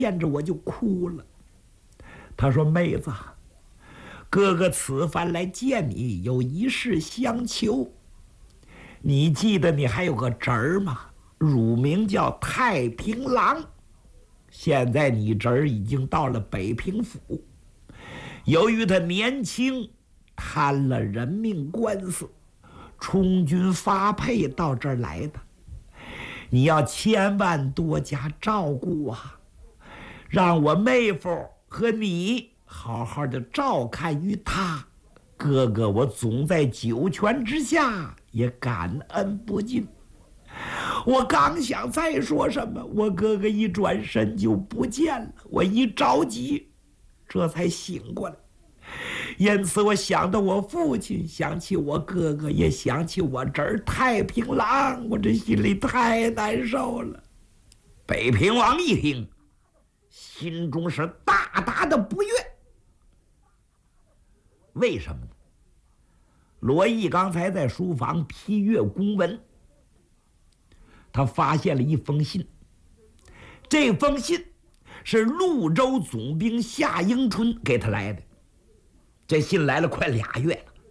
见着我就哭了。他说：“妹子，哥哥此番来见你，有一事相求。你记得你还有个侄儿吗？乳名叫太平郎。现在你侄儿已经到了北平府，由于他年轻，摊了人命官司，充军发配到这儿来的。你要千万多加照顾啊，让我妹夫和你好好的照看于他。哥哥我总在九泉之下，也感恩不尽。”我刚想再说什么，我哥哥一转身就不见了。我一着急，这才醒过来。因此我想到我父亲，想起我哥哥，也想起我侄儿太平郎，我这心里太难受了。北平王一听，心中是大大的不悦。为什么呢？罗毅刚才在书房批阅公文，他发现了一封信。这封信是潞州总兵夏迎春给他来的。这信来了快2月了，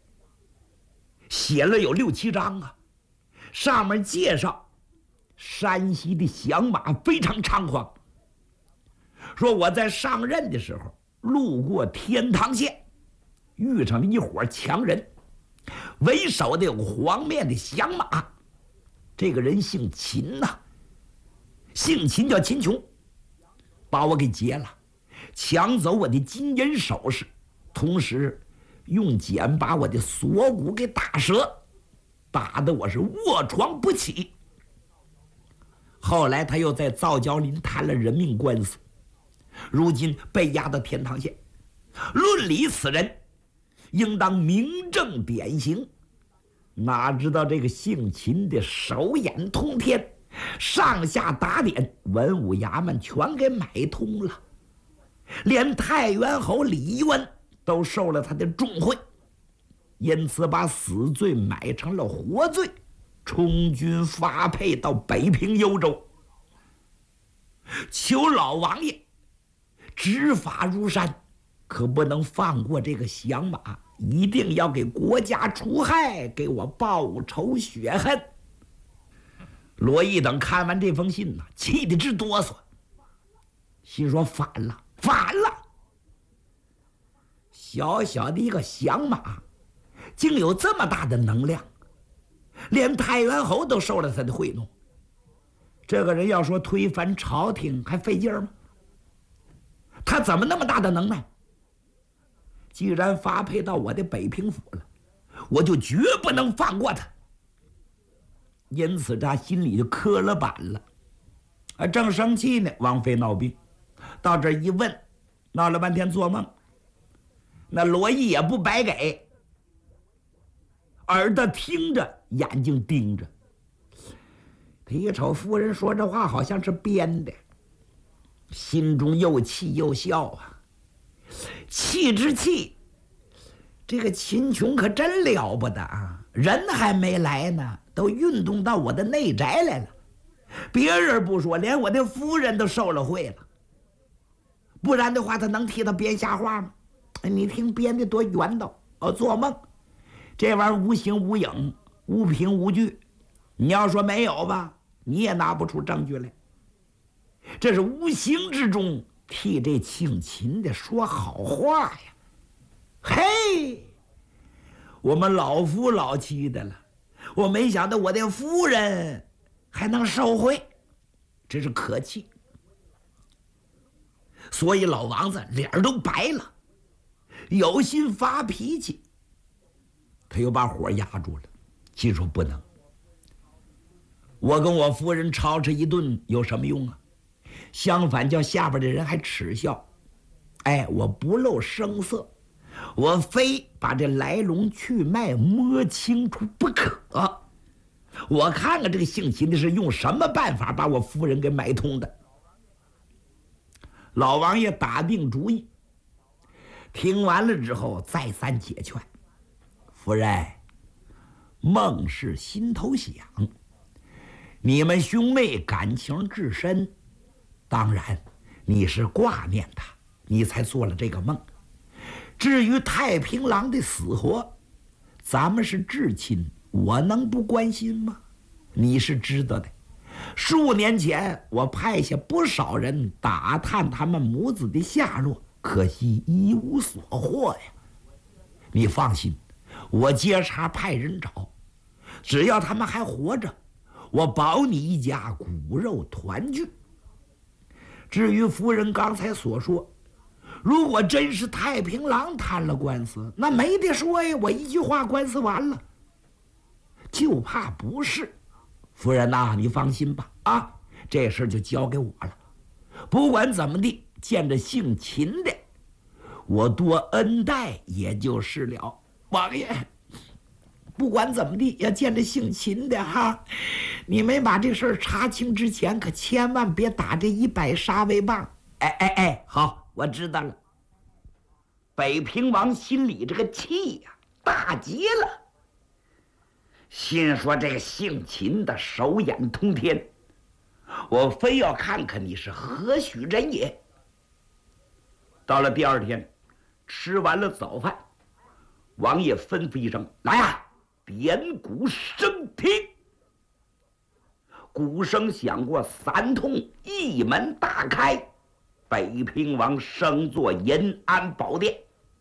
写了有6、7章啊。上面介绍山西的响马非常猖狂，说我在上任的时候路过天堂县，遇上了一伙强人，为首的有个黄面的响马，这个人姓秦呐，姓秦叫秦琼，把我给劫了，抢走我的金银首饰，同时用剪把我的锁骨给打折，打得我是卧床不起。后来他又在皂角林谈了人命官司，如今被押到天堂县。论理此人应当明正典刑，哪知道这个姓秦的手眼通天，上下打点，文武衙门全给买通了，连太原侯李渊都受了他的重贿，因此把死罪买成了活罪，充军发配到北平幽州。求老王爷执法如山，可不能放过这个响马，一定要给国家除害，给我报仇雪恨。罗毅等看完这封信呢，气得直哆嗦，心说反了，反了！小小的一个响马，竟有这么大的能量，连太原侯都受了他的贿赂。这个人要说推翻朝廷还费劲吗？他怎么那么大的能耐？既然发配到我的北平府了，我就绝不能放过他。因此他心里就磕了板了。正生气呢，王妃闹病，到这一问，闹了半天做梦。那罗毅也不白给，耳朵听着，眼睛盯着。他一瞅夫人说这话好像是编的，心中又气又笑啊。气之气，这个秦琼可真了不得啊！人还没来呢，都运动到我的内宅来了。别人不说，连我的夫人都受了贿了。不然的话，他能替他编瞎话吗？你听编的多圆道哦！做梦，这玩意儿无形无影，无凭无据。你要说没有吧，你也拿不出证据来。这是无形之中替这姓秦的说好话呀！嘿，我们老夫老妻的了，我没想到我的夫人还能受贿，真是可气。所以老王子脸都白了，有心发脾气，他又把火压住了，心说不能，我跟我夫人吵吵一顿有什么用啊？相反叫下边的人还耻笑。我不露声色，我非把这来龙去脉摸清楚不可。我看看这个姓秦的是用什么办法把我夫人给买通的。老王爷打定主意，听完了之后再三解劝。夫人，梦是心头想，你们兄妹感情至深，当然你是挂念他，你才做了这个梦。至于太平郎的死活，咱们是至亲，我能不关心吗？你是知道的，数年前我派下不少人打探他们母子的下落，可惜一无所获呀。你放心，我接茬派人找，只要他们还活着，我保你一家骨肉团聚。至于夫人刚才所说，如果真是太平郎摊了官司，那没得说呀，我一句话，官司完了。就怕不是，夫人呐，你放心吧，啊，这事就交给我了。不管怎么地，见着姓秦的，我多恩待也就是了。王爷，不管怎么地，要见着姓秦的哈，你没把这事儿查清之前，可千万别打这100杀威棒。哎，好，我知道了。北平王心里这个气呀，大极了，心说这个姓秦的手眼通天，我非要看看你是何许人也。到了第二天，吃完了早饭，王爷吩咐一声：“来呀！”点鼓声听，鼓声响过3通，一门大开，北平王升坐延安宝殿。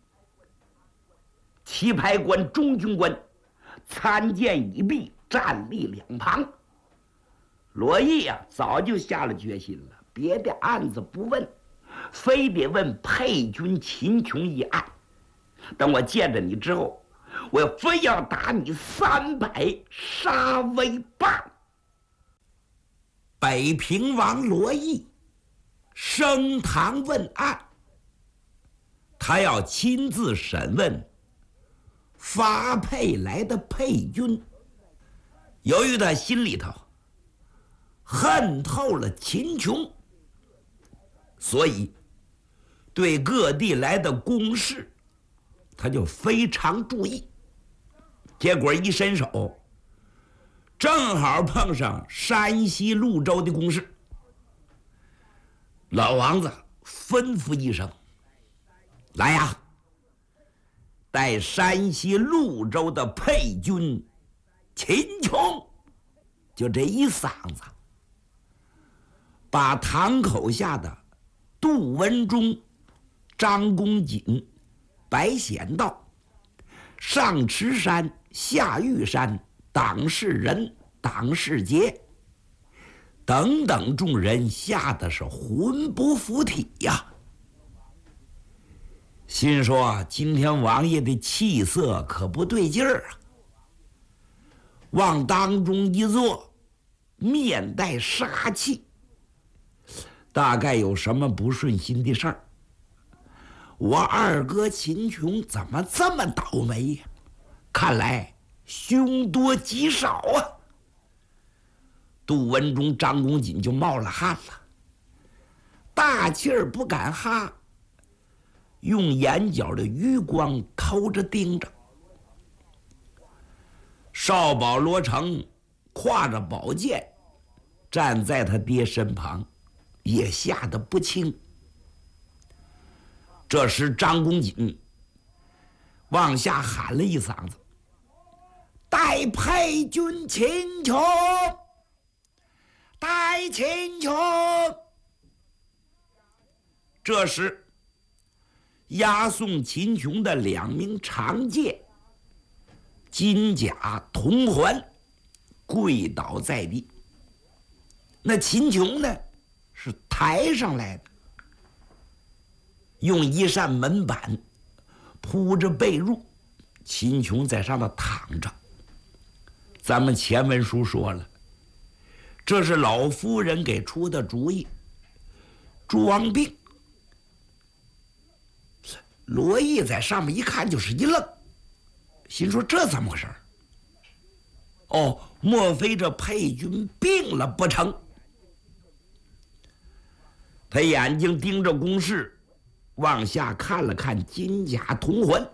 棋牌官、中军官参见已毕，站立两旁。罗毅啊，早就下了决心了，别的案子不问，非得问配军秦琼一案。等我见着你之后，我非要打你300杀威棒。北平王罗毅升堂问案，他要亲自审问发配来的配军。由于他心里头恨透了秦琼，所以对各地来的公事他就非常注意。结果一伸手，正好碰上山西潞州的公事。老王子吩咐一声：“来呀，带山西潞州的配军秦琼。”就这一嗓子，把堂口下的杜文忠、张公瑾、白显道、上池山、下玉山、党世仁、党世杰等等众人吓得是魂不附体呀，心说今天王爷的气色可不对劲儿啊。往当中一坐，面带杀气，大概有什么不顺心的事儿。我二哥秦琼怎么这么倒霉呀？看来凶多吉少啊。杜文忠、张公瑾就冒了汗了，大气儿不敢哈，用眼角的余光偷着盯着。少保罗成挎着宝剑站在他爹身旁，也吓得不轻。这时张公瑾往下喊了一嗓子：“带配军秦琼，带秦琼！”这时押送秦琼的2名长戒金甲铜环跪倒在地。那秦琼呢，是抬上来的，用一扇门板铺着被褥，秦琼在上头躺着。咱们前文书说了，这是老夫人给出的主意，装病。罗毅在上面一看就是一愣，心说这怎么回事？哦，莫非这配军病了不成？他眼睛盯着公事，往下看了看金甲铜环。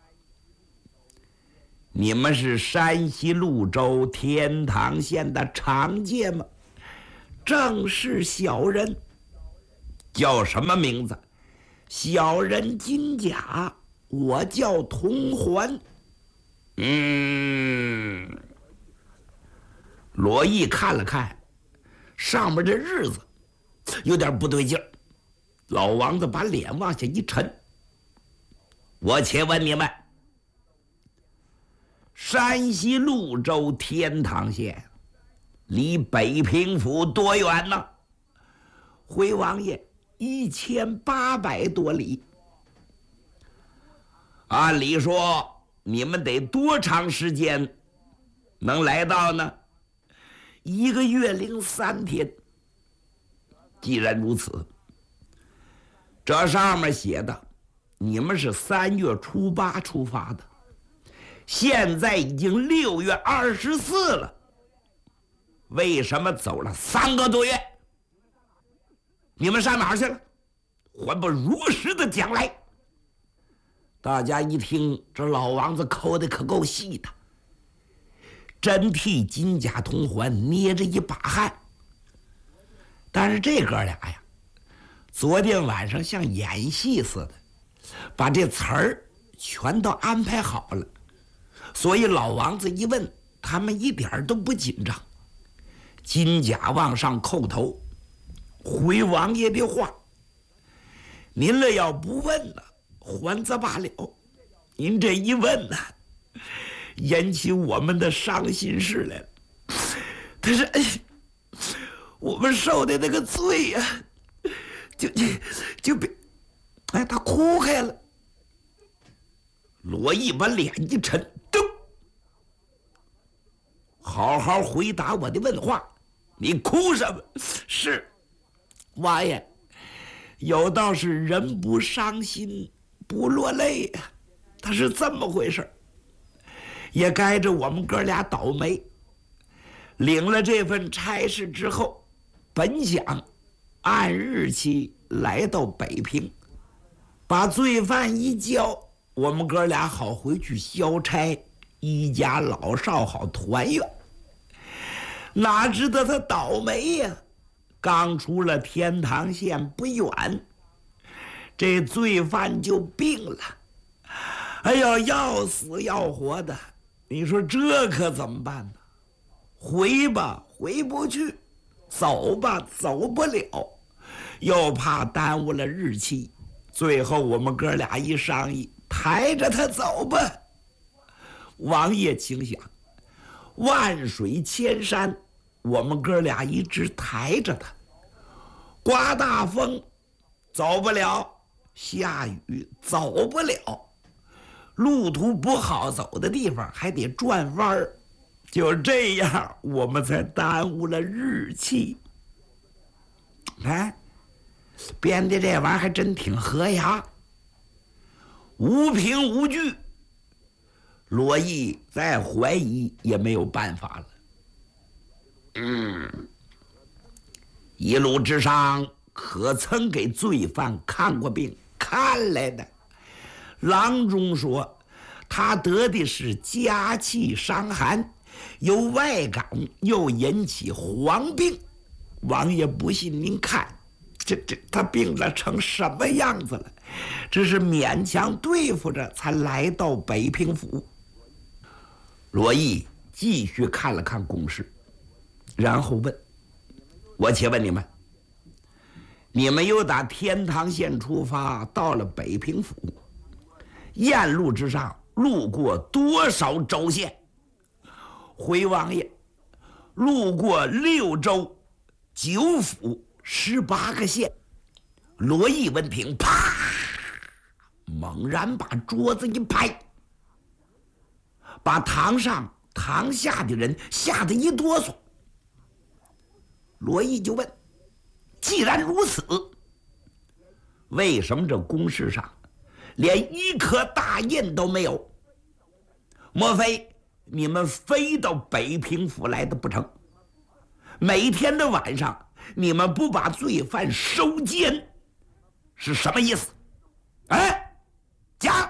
你们是山西潞州天堂县的长戒吗？正是小人。 叫什么名字？小人金甲，我叫童环。罗毅看了看上面的日子，有点不对劲儿。老王子把脸往下一沉，我且问你们，山西潞州天堂县离北平府多远呢？回王爷，1800多里。按理说你们得多长时间能来到呢？1个月零3天。既然如此，这上面写的你们是3月初8出发的，现在已经6月24了，为什么走了3个多月？你们上哪儿去了？还不如实的讲来。大家一听，这老王子抠的可够细的，真替金甲铜环捏着一把汗。但是这哥俩呀，昨天晚上像演戏似的，把这词儿全都安排好了，所以老王子一问，他们一点都不紧张。金甲往上叩头，回王爷的话，您这要不问呢，还则罢了，您这一问呢，引起我们的伤心事来了。但是我们受的那个罪呀，就被他哭开了。罗毅把脸一沉，嘟，好好回答我的问话，你哭什么？是王爷，有道是人不伤心不落泪呀，他是这么回事，也该着我们哥俩倒霉。领了这份差事之后，本想按日期来到北平，把罪犯一交，我们哥俩好回去消差，一家老少好团圆。哪知道他倒霉呀，刚出了天堂县不远，这罪犯就病了。哎呦，要死要活的，你说这可怎么办呢？回吧回不去，走吧走不了，又怕耽误了日期。最后我们哥俩一商议，抬着他走吧。王爷请想，万水千山，我们哥俩一直抬着他，刮大风走不了，下雨走不了，路途不好走的地方还得转弯儿，就这样我们才耽误了日期。编的这玩意儿还真挺合牙，无凭无据。罗毅再怀疑也没有办法了。一路之上可曾给罪犯看过病？看来的。郎中说他得的是家气伤寒，由外感又引起黄病。王爷不信您看，他病了成什么样子了？这是勉强对付着才来到北平府。罗毅继续看了看公事，然后问：我且问你们，你们又打天堂县出发，到了北平府，沿路之上路过多少州县？回王爷，路过6州9府18个县。罗毅闻听，啪，猛然把桌子一拍，把堂上堂下的人吓得一哆嗦。罗毅就问：既然如此，为什么这公事上连一颗大印都没有？莫非你们非到北平府来的不成？每天的晚上你们不把罪犯收监，是什么意思？讲。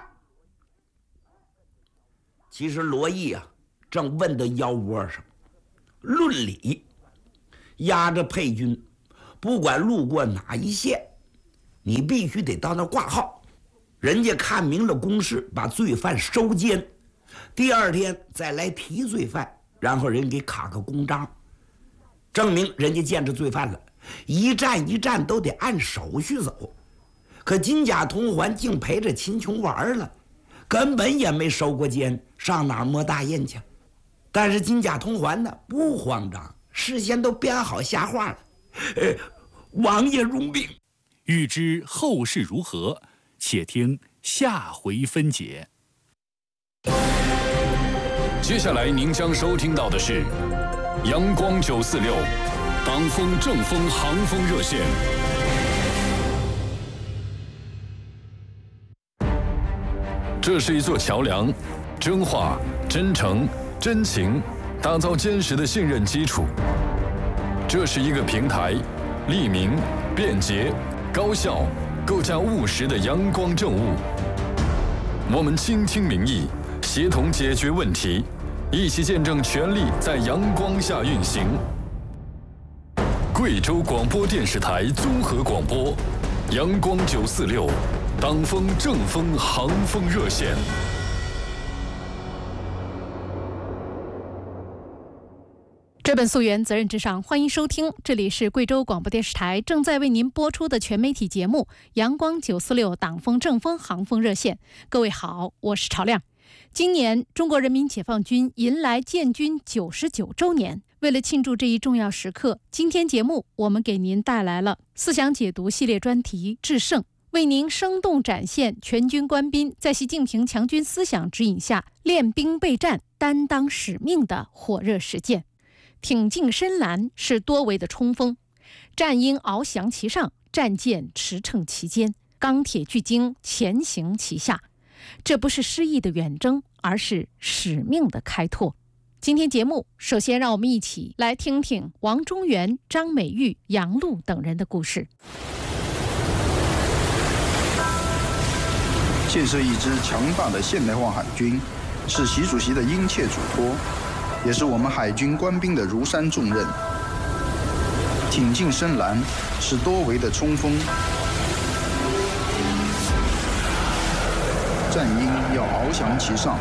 其实罗毅啊，正问到腰窝上。论理，押着配军，不管路过哪一县， 你必须得到那儿挂号，人家看明了公事，把罪犯收监，第二天再来提罪犯，然后人给卡个公章，证明人家见着罪犯了。一站一站都得按手续走。可金甲同环竟陪着秦琼玩了，根本也没收过监，上哪儿摸大印去？但是金甲同环呢不慌张，事先都编好瞎话了。王爷容禀。 欲知后事如何，且听下回分解。 接下来您将收听到的是阳光946党风正风航风热线。这是一座桥梁，真话、真诚、真情，打造坚实的信任基础。这是一个平台，利民、便捷、高效，构架务实的阳光政务。我们倾听民意，协同解决问题，一起见证权力在阳光下运行。贵州广播电视台综合广播，阳光946，党风正风航风热线。 追本溯源，责任至上。欢迎收听，这里是贵州广播电视台正在为您播出的全媒体节目《阳光946党风正风航风热线》。各位好，我是朝亮。今年中国人民解放军迎来建军99周年，为了庆祝这一重要时刻，今天节目我们给您带来了思想解读系列专题《致胜》，为您生动展现全军官兵在习近平强军思想指引下练兵备战、担当使命的火热实践。挺进深蓝是多维的冲锋，战鹰翱翔其上，战舰驰骋其间，钢铁巨鲸前行其下。这不是诗意的远征，而是使命的开拓。今天节目首先让我们一起来听听王中原、张美玉、杨璐等人的故事。 建设一支强大的现代化海军，是习主席的殷切嘱托，也是我们海军官兵的如山重任。挺进深蓝是多维的冲锋，战鹰要翱翔其上，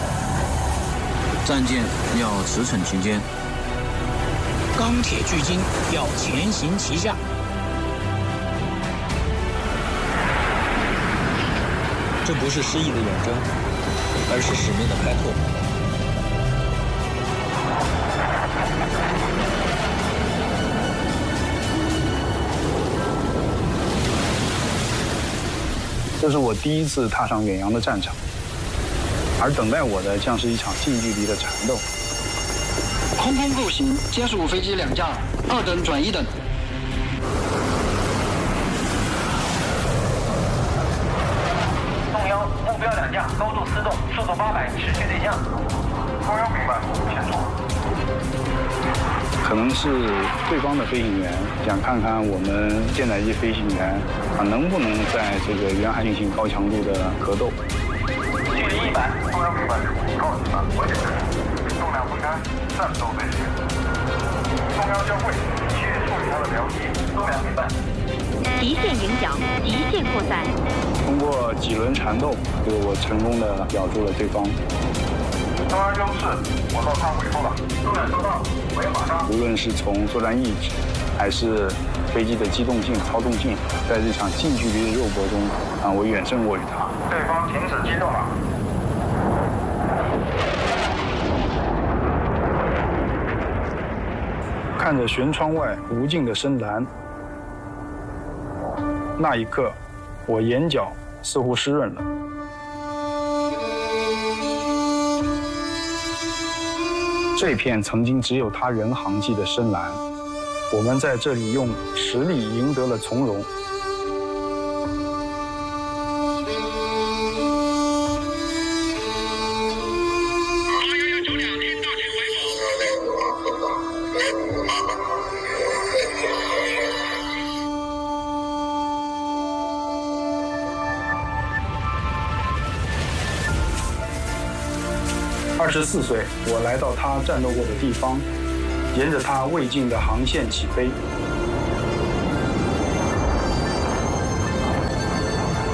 战舰要驰骋其间， 钢铁巨鲸要前行其下。 这不是诗意的远征，而是使命的开拓。 这是我第一次踏上远洋的战场，而等待我的将是一场近距离的缠斗。 空空步行，歼十5飞机2架，2等转1等。 动幺，目标2架，高度4动，速度800，持续对象。中央明白，前出。 可能是对方的飞行员想看看我们舰载机飞行员能不能在这个远海进行高强度的格斗。 距离100，中央明白，告诉他，我也是。重量分开，战斗队形。中央交会，去处理他的僚机，中央明白。 极限迎奖，极限扩散。 通过几轮缠斗，我成功的咬住了对方。 中央优势，我到他回复了。重量收到，我要马上。 无论是从作战意志，还是飞机的机动性、操纵性，在这场近距离的肉搏中，我远胜过于他。 对方停止机动了。 看着舷窗外无尽的深蓝，那一刻，我眼角似乎湿润了。这片曾经只有他人航迹的深蓝，我们在这里用实力赢得了从容。24岁，我来到他战斗过的地方，沿着他未尽的航线起飞。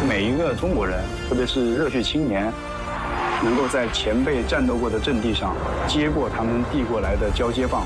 每一个中国人，特别是热血青年，能够在前辈战斗过的阵地上接过他们递过来的交接棒，